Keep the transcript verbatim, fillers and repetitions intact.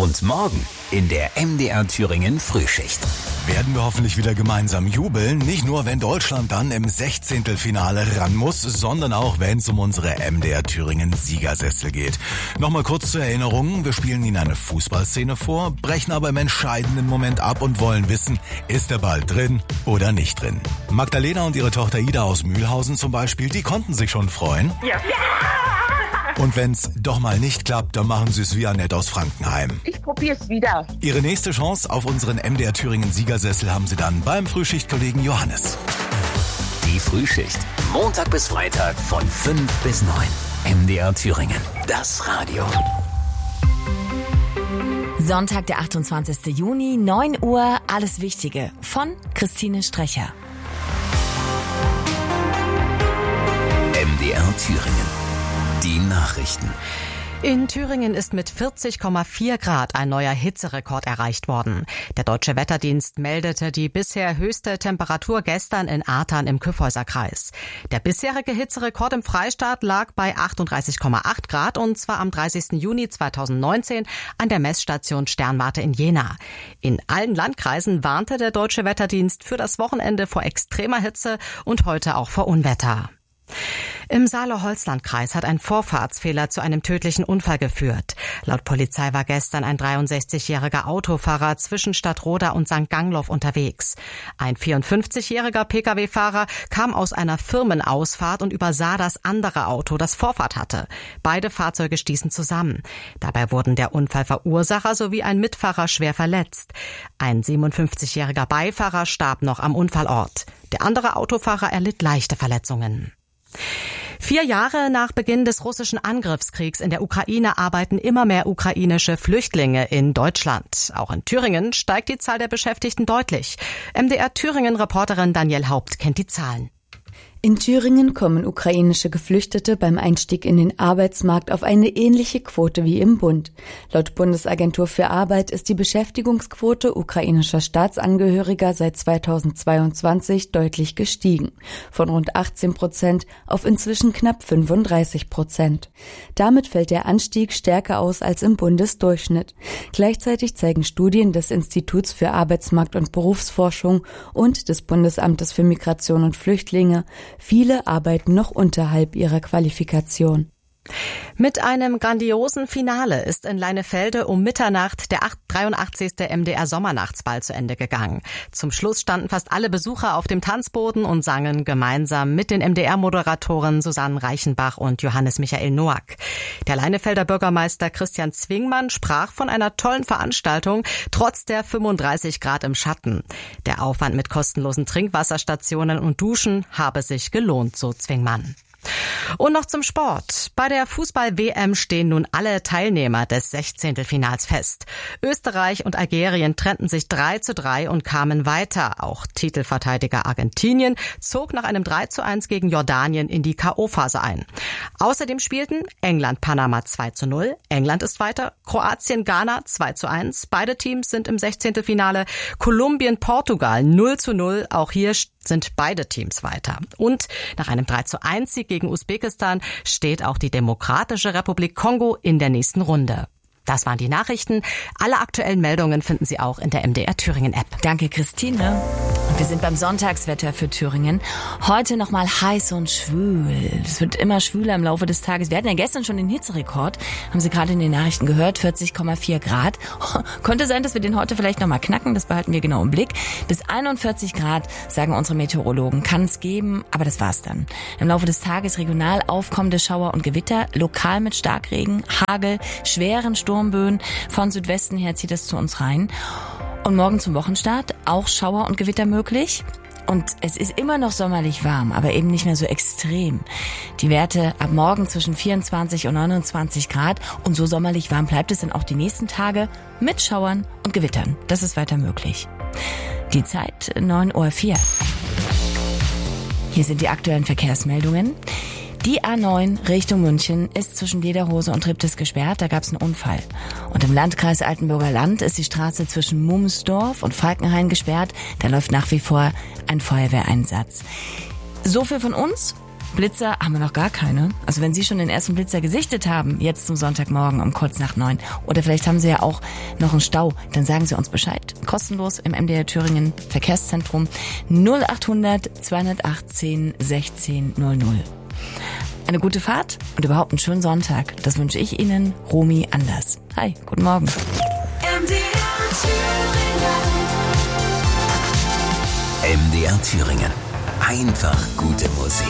Und morgen in der M D R Thüringen Frühschicht. Werden wir hoffentlich wieder gemeinsam jubeln. Nicht nur, wenn Deutschland dann im Sechzehntelfinale ran muss, sondern auch, wenn es um unsere M D R Thüringen Siegersessel geht. Nochmal kurz zur Erinnerung. Wir spielen Ihnen eine Fußballszene vor, brechen aber im entscheidenden Moment ab und wollen wissen, ist der Ball drin oder nicht drin. Magdalena und ihre Tochter Ida aus Mühlhausen zum Beispiel, die konnten sich schon freuen. Ja. Und wenn's doch mal nicht klappt, dann machen Sie es wie Annette aus Frankenheim. Ich probier's wieder. Ihre nächste Chance auf unseren M D R Thüringen Siegersessel haben Sie dann beim Frühschichtkollegen Johannes. Die Frühschicht. Montag bis Freitag von fünf bis neun. M D R Thüringen. Das Radio. Sonntag, der achtundzwanzigste Juni, neun Uhr, alles Wichtige von Christine Strecher. M D R Thüringen. Die Nachrichten. In Thüringen ist mit vierzig Komma vier Grad ein neuer Hitzerekord erreicht worden. Der Deutsche Wetterdienst meldete die bisher höchste Temperatur gestern in Artern im Kyffhäuserkreis. Der bisherige Hitzerekord im Freistaat lag bei achtunddreißig Komma acht Grad und zwar am dreißigsten Juni zweitausendneunzehn an der Messstation Sternwarte in Jena. In allen Landkreisen warnte der Deutsche Wetterdienst für das Wochenende vor extremer Hitze und heute auch vor Unwetter. Im Saale-Holzland-Kreis hat ein Vorfahrtsfehler zu einem tödlichen Unfall geführt. Laut Polizei war gestern ein dreiundsechzigjähriger Autofahrer zwischen Stadtroda und Sankt Gangloff unterwegs. Ein vierundfünfzigjähriger Pkw-Fahrer kam aus einer Firmenausfahrt und übersah das andere Auto, das Vorfahrt hatte. Beide Fahrzeuge stießen zusammen. Dabei wurden der Unfallverursacher sowie ein Mitfahrer schwer verletzt. Ein siebenundfünfzigjähriger Beifahrer starb noch am Unfallort. Der andere Autofahrer erlitt leichte Verletzungen. Vier Jahre nach Beginn des russischen Angriffskriegs in der Ukraine arbeiten immer mehr ukrainische Flüchtlinge in Deutschland. Auch in Thüringen steigt die Zahl der Beschäftigten deutlich. M D R Thüringen-Reporterin Danielle Haupt kennt die Zahlen. In Thüringen kommen ukrainische Geflüchtete beim Einstieg in den Arbeitsmarkt auf eine ähnliche Quote wie im Bund. Laut Bundesagentur für Arbeit ist die Beschäftigungsquote ukrainischer Staatsangehöriger seit zweitausendzweiundzwanzig deutlich gestiegen, von rund achtzehn Prozent auf inzwischen knapp fünfunddreißig Prozent. Damit fällt der Anstieg stärker aus als im Bundesdurchschnitt. Gleichzeitig zeigen Studien des Instituts für Arbeitsmarkt- und Berufsforschung und des Bundesamtes für Migration und Flüchtlinge, viele arbeiten noch unterhalb ihrer Qualifikation. Mit einem grandiosen Finale ist in Leinefelde um Mitternacht der dreiundachtzigste M D R Sommernachtsball zu Ende gegangen. Zum Schluss standen fast alle Besucher auf dem Tanzboden und sangen gemeinsam mit den M D R-Moderatoren Susanne Reichenbach und Johannes Michael Noack. Der Leinefelder Bürgermeister Christian Zwingmann sprach von einer tollen Veranstaltung, trotz der fünfunddreißig Grad im Schatten. Der Aufwand mit kostenlosen Trinkwasserstationen und Duschen habe sich gelohnt, so Zwingmann. Und noch zum Sport. Bei der Fußball-W M stehen nun alle Teilnehmer des Sechzehntelfinals fest. Österreich und Algerien trennten sich drei zu drei und kamen weiter. Auch Titelverteidiger Argentinien zog nach einem drei zu eins gegen Jordanien in die K O-Phase ein. Außerdem spielten England-Panama zwei zu null, England ist weiter, Kroatien-Ghana zwei zu eins, beide Teams sind im Sechzehntelfinale, Kolumbien-Portugal null zu null, auch hier sind beide Teams weiter. Und nach einem drei zu eins Sieg gegen Usbekistan steht auch die Demokratische Republik Kongo in der nächsten Runde. Das waren die Nachrichten. Alle aktuellen Meldungen finden Sie auch in der M D R Thüringen App. Danke, Christine. Und wir sind beim Sonntagswetter für Thüringen. Heute nochmal heiß und schwül. Es wird immer schwüler im Laufe des Tages. Wir hatten ja gestern schon den Hitzerekord. Haben Sie gerade in den Nachrichten gehört. vierzig Komma vier Grad. Könnte sein, dass wir den heute vielleicht nochmal knacken. Das behalten wir genau im Blick. Bis einundvierzig Grad, sagen unsere Meteorologen, kann es geben. Aber das war's dann. Im Laufe des Tages regional aufkommende Schauer und Gewitter. Lokal mit Starkregen, Hagel, schweren Sturmböen. Von Südwesten her zieht es zu uns rein. Und morgen zum Wochenstart auch Schauer und Gewitter möglich. Und es ist immer noch sommerlich warm, aber eben nicht mehr so extrem. Die Werte ab morgen zwischen vierundzwanzig und neunundzwanzig Grad. Und so sommerlich warm bleibt es dann auch die nächsten Tage mit Schauern und Gewittern. Das ist weiter möglich. Die Zeit neun Uhr vier. Hier sind die aktuellen Verkehrsmeldungen. Die A neun Richtung München ist zwischen Lederhose und Triptis gesperrt, da gab es einen Unfall. Und im Landkreis Altenburger Land ist die Straße zwischen Mumsdorf und Falkenhain gesperrt, da läuft nach wie vor ein Feuerwehreinsatz. So viel von uns. Blitzer haben wir noch gar keine. Also wenn Sie schon den ersten Blitzer gesichtet haben, jetzt zum Sonntagmorgen um kurz nach neun, oder vielleicht haben Sie ja auch noch einen Stau, dann sagen Sie uns Bescheid. Kostenlos im M D R Thüringen Verkehrszentrum null achthundert zweihundertachtzehn sechzehn null null. Eine gute Fahrt und überhaupt einen schönen Sonntag. Das wünsche ich Ihnen, Romy Anders. Hi, guten Morgen. M D R Thüringen. M D R Thüringen. Einfach gute Musik.